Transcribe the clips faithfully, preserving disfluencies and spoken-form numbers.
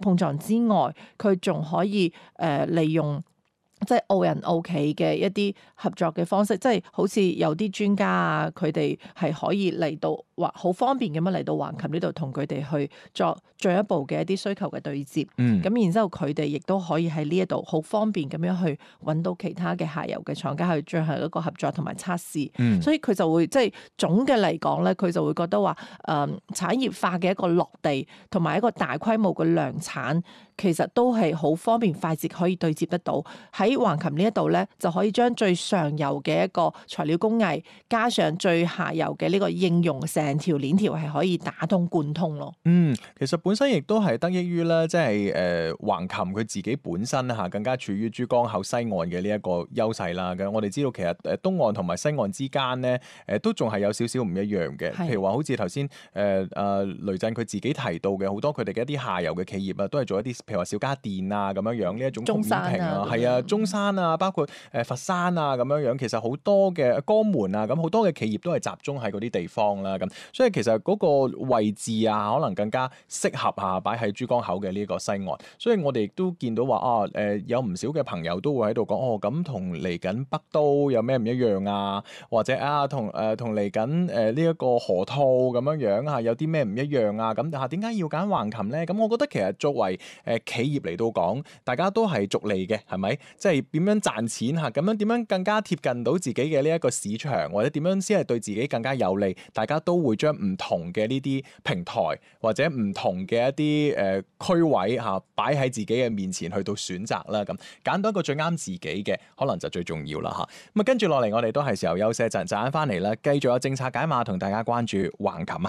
碰撞之外，佢仲可以誒、呃、利用。即係澳人澳企嘅一啲合作嘅方式，即係好似有啲專家啊，佢哋係可以嚟到或好方便咁樣嚟到橫琴呢度，同佢哋去作進一步嘅一啲需求嘅對接。 嗯， 咁然之後佢哋亦都可以喺呢一度好方便咁樣去揾到其他嘅下游嘅廠家去進行一個合作同埋測試。 嗯， 所以佢就會即係總嘅嚟講咧，佢就會覺得話誒、呃、產業化嘅一個落地同埋一個大規模嘅量產。其實都係好方便快捷可以對接得到，喺橫琴呢一度咧，就可以將最上游嘅一個材料工藝加上最下游嘅呢個應用，成條鏈條係可以打通貫通咯。 嗯，其實本身亦都係得益於咧，即係誒橫琴佢自己本身嚇更加處於珠江口西岸嘅呢一個優勢啦。咁我哋知道其實誒東岸同埋西岸之間咧，誒都仲係有少少唔一樣嘅。譬如話好似頭先誒誒雷震佢自己提到嘅好多佢哋嘅一啲下游嘅企業啊，都係做一啲。譬如話小家電啊咁樣樣呢一種曲面屏啊，係啊，中山啊，包括誒佛山啊咁樣樣，其實好多嘅江門啊，咁好多嘅企業都係集中喺嗰啲地方啦。咁所以其實嗰個位置啊，可能更加適合啊擺喺珠江口嘅呢個西岸。所以我哋亦都見到話啊，誒有唔少嘅朋友都會喺度講哦，咁同嚟緊北都有咩唔一樣啊？或者啊，同誒同嚟緊誒呢一個河套咁樣樣啊，有啲咩唔一樣啊？咁嚇點解要揀橫琴咧？咁我覺得其實作為誒企業嚟到講，大家都係逐利嘅，係咪？即係點樣賺錢嚇？咁樣點樣更加貼近到自己嘅呢一個市場，或者點樣先係對自己更加有利？大家都會將唔同嘅呢啲平台或者唔同嘅一啲誒、呃、區位嚇擺喺自己嘅面前去到選擇啦。咁揀到一個最啱自己嘅，可能就最重要啦嚇。咁啊，跟住落嚟，我哋都係時候休息一陣，陣間翻嚟啦，繼續有政策解碼同大家關注橫琴啊！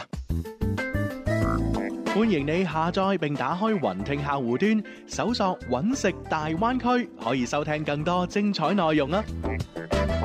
歡迎你下載並打開雲聽客戶端，搜索揾食大灣區，可以收聽更多精彩內容啊！